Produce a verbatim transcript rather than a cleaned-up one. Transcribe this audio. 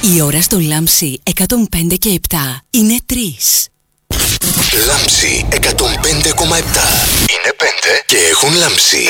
Η ώρα στο Λάμψη εκατόν πέντε και επτά είναι τρεις. Λάμψη εκατόν πέντε κόμμα επτά. Είναι πέντε και έχουν λάμψει.